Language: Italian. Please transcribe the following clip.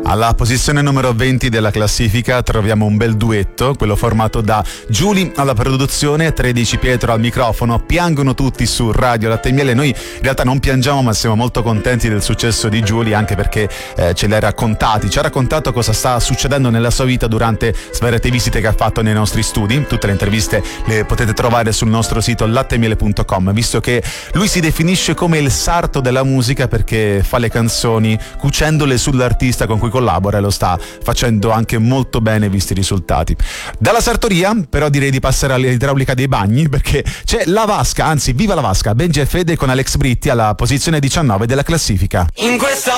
Alla posizione numero 20 della classifica troviamo un bel duetto, quello formato da Giuly alla produzione, 13 Pietro al microfono. Piangono tutti su Radio Latte e Miele. Noi in realtà non piangiamo, ma siamo molto contenti del successo di Giuly, anche perché ci ha raccontato cosa sta succedendo nella sua vita durante svariate visite che ha fatto nei nostri studi. Tutte le interviste le potete trovare sul nostro sito lattemiele.com, visto che lui si definisce come il sarto della musica perché fa le canzoni cucendole sull'artista con cui collabora e lo sta facendo anche molto bene visti i risultati. Dalla sartoria però direi di passare all'idraulica dei bagni, perché c'è La Vasca, anzi viva la Vasca, Benji e Fede con Alex Britti alla posizione 19 della classifica. In questa